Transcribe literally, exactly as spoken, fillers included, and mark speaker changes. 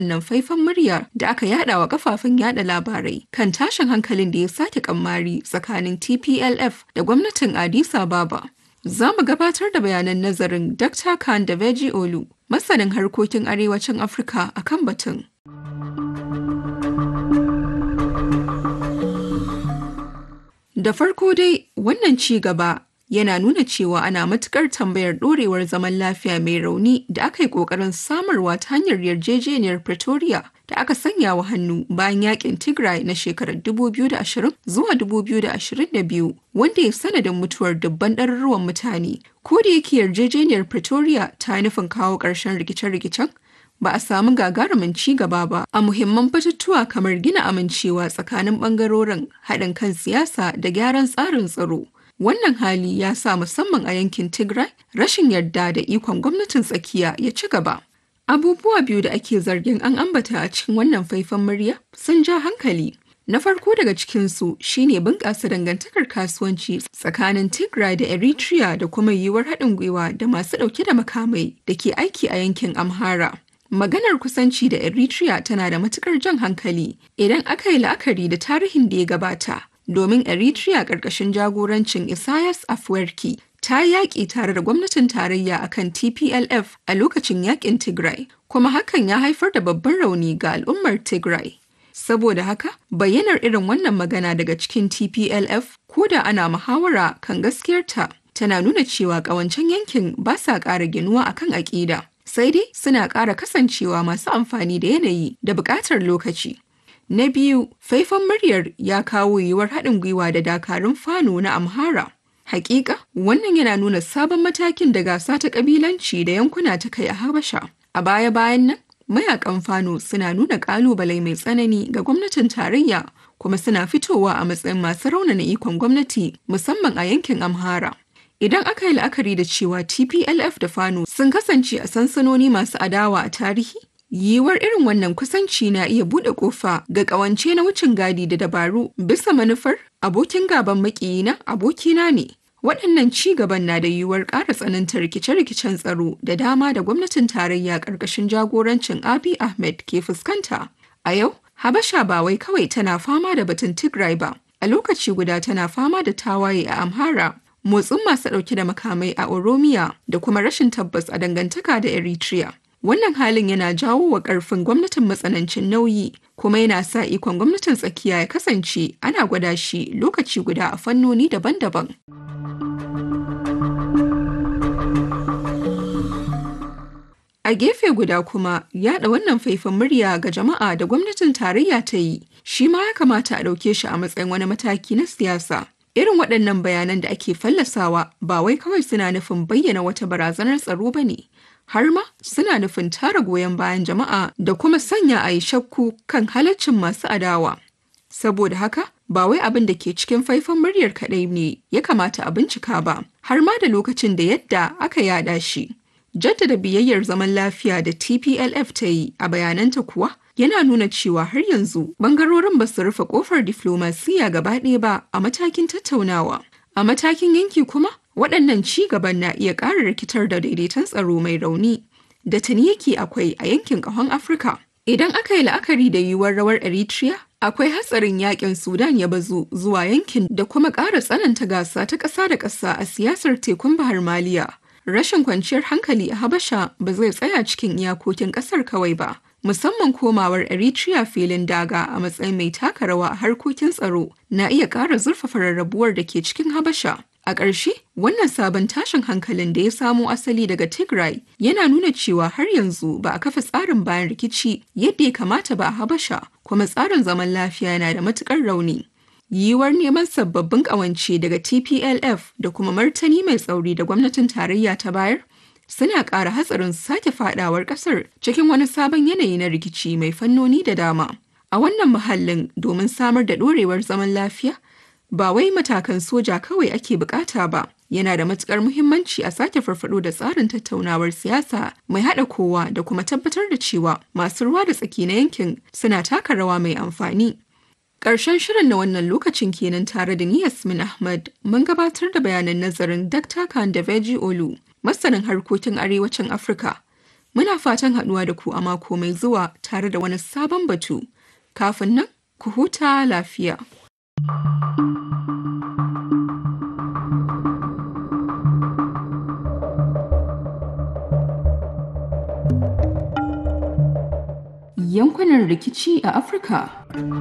Speaker 1: wannan faifan murya da aka yada wa kafafen yada labarai kan tashin hankalin da ya sake kammari tsakanin T P L F da gwamnatin Addis Ababa. Za mu gabatar da bayanan nazarin Doctor Khan Deveji Olu, masanin harkokin arewacin Afirka a kan batun. Da farko dai, wannan ci gaba yana nuna cewa ana matukar tambayar ɗorewar zaman lafiya mai rauni da aka yi ƙoƙarin samarwa ta hanyar yarjejeniyar Pretoria da aka sanya wa hannu bayan yakin Tigray na shekarar dubu biyu da ashirin zuwa dubu biyu da ashirin da biyu, wanda ya sanadin mutuwar dubban ɗaruruwan mutane. Ko da yake yarjejeniyar Pretoria ta nufin kawo ƙarshen rikice-rikicen, ba a samu gagarumin ci gaba ba a muhimman batutuwa kamar gina amincewa tsakanin ɓangarorin, haɗin kan siyasa da gyaran tsarin tsaro. Wannan hali ya sa musamman a yankin Tigray rashin yarda da ikon gwamnatin tsakiya ya ci gaba. Abubuwa biyu da ake zargin an ambata a cikin wannan faifan murya sun ja hankali. Na farko daga cikinsu shine bunƙasa dangantakar kasuwanci tsakanin Tigray da Eritrea da kuma yiwuwar haɗin gwiwa da masu ɗauke da makamai da ke aiki a yankin Amhara. Maganar kusanci da Eritrea tana da matukar jan hankali idan aka yi la'akari da tarihin da ya gabata, domin Eritrea ƙarƙashin jagorancin Isaias Afwerki ta yaƙi tare da gwamnatin tarayya akan T P L F a lokacin yaƙin Tigray, kuma hakan ya haifar da babban rauni ga al'ummar Tigray. Saboda haka, bayyanar irin wannan magana daga cikin T P L F, ko da ana muhawara kan gaskiyarta, tana nuna cewa ƙawancen yankin ba sa ƙara ginuwa akan aƙida. Sai dai suna ƙara kasancewa masu amfani da yanayi da buƙatar lokaci. Na biyu, faifan muryar ya kawo yiwuwar haɗin gwiwa da dakarun Fano na Amhara. Hakika, wannan yana nuna sabon matakin da gasa ta ƙabilanci da yankuna ta kai a Habasha. A baya-bayan nan, mayakan Fano suna nuna ƙalubale mai tsanani ga gwamnatin tarayya, kuma suna fitowa a matsayin masu raunana ikon gwamnati, musamman a yankin Amhara. Idan aka yi la'akari da cewa T P L F da Fano sun kasance a sansanoni masu adawa a tarihi, yiwuwar irin wannan kusanci na iya buɗe ƙofa ga ƙawance na wucin gadi da dabaru bisa manufar abokin gaban maƙiyina abokina ne. Waɗannan ci gaban na da yiwuwar ƙara tsananta rikice-rikicen tsaro da dama da gwamnatin tarayya ƙarƙashin jagorancin Abiy Ahmed ke fuskanta. A yau, Habasha ba wai kawai tana fama da batun Tigray ba, a lokaci guda tana fama da tawaye a Amhara, motsin masu ɗauke da makamai a Oromiya da kuma rashin tabbas a dangantaka da Eritrea. Wannan halin yana jawo wa ƙarfin gwamnatin matsanancin nauyi, kuma yana sa ikon gwamnatin tsakiya ya kasance ana gwada shi lokaci guda a fannoni daban-daban. A gefe guda kuma, yaɗa wannan faifan murya ga jama'a da gwamnatin tarayya ta yi, shi ma ya kamata a ɗauke shi a matsayin wani mataki na siyasa. Irin waɗannan bayanan da ake fallasawa ba wai kawai suna nufin bayyana wata barazanar tsaro ba ne, har ma suna nufin tara goyon bayan jama'a da kuma sanya a yi shakku kan halaccin masu adawa. Saboda haka, ba wai abin da ke cikin faifan muryar kaɗai ne ya kamata a bincika ba, har ma da lokacin da yadda aka yada shi. Jaddada biyayyar zaman lafiya da T P L F ta yi a bayananta kuwa yana nuna cewa har yanzu bangarorin ba su rufe kofar diflomasiyya gaba ɗaya ba a matakin tattaunawa. A matakin yanki kuma, waɗannan ci gaban na iya ƙara rikitar da daidaiton tsaro mai rauni da tuni yake akwai a yankin ƙahon Afirka. Idan aka yi la'akari da yiwuwar rawar Eritrea, akwai hatsarin yakin Sudan ya bazu zuwa yankin da kuma ƙara tsananta gasa ta ƙasa da ƙasa a siyasar tekun Bahar Maliya. Rashin kwanciyar hankali a Habasha ba zai tsaya cikin iyakokin ƙasar kawai ba. Musamman komawar Eritrea filin daga a matsayin mai taka rawa a harkokin tsaro na iya ƙara zurfafa rarrabuwar da ke cikin Habasha. A ƙarshe, wannan sabon tashin hankalin da ya samo asali daga Tigray yana nuna cewa har yanzu ba a kafa tsarin bayan rikici yadda ya kamata ba a Habasha, kuma tsarin zaman lafiya yana da matuƙar rauni. Yiwuwar neman sababbin ƙawance daga T P L F da kuma martani mai tsauri da gwamnatin tarayya ta bayar suna ƙara hatsarin sake fadawar ƙasar cikin wani sabon yanayi na rikici mai fannoni da dama. A wannan muhallin, domin samar da ɗorewar zaman lafiya, ba wai matakan soja kawai ake bukata ba, yana da matukar muhimmanci a sake farfado da tsarin tattaunawar siyasa mai haɗa kowa da kuma tabbatar da cewa masu ruwa da tsaki na yankin suna taka rawa mai amfani. Ƙarshen shirin na wannan lokacin kenan tare da ni Yasmin Ahmad, mun gabatar da bayanan nazarin Doctor Khan Deveji Olu, masanin harkokin arewacin Afirka. Muna fatan haɗuwa da ku a mako mai zuwa tare da wani sabon batu. Kafin nan, ku huta lafiya. Yankunan rikici a Afirka.